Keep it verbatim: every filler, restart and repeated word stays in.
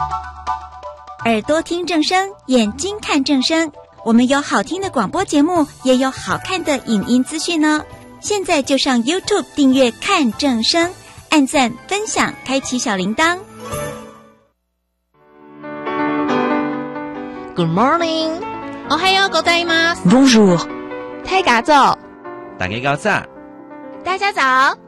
耳朵听正声，眼睛看正声。我们有好听的广播节目，也有好看的影音资讯呢。现在就上 YouTube 订阅看正声，按赞分享，开启小铃铛。 Good morning， おはようございます。 Bonjour， 太嘎早， 大家早， 大家早。